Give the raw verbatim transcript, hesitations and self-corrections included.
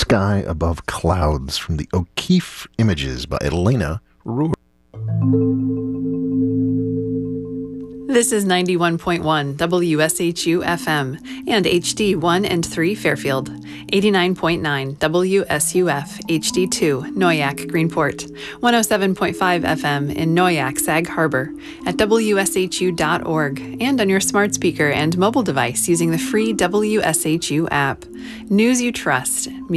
Sky Above Clouds from the O'Keeffe Images by Elena Rohr. This is ninety-one point one W S H U F M and H D one and three Fairfield, eighty-nine point nine W S U F H D two Noyak Greenport, one oh seven point five F M in Noyak Sag Harbor, at W S H U dot org, and on your smart speaker and mobile device using the free W S H U app. News you trust.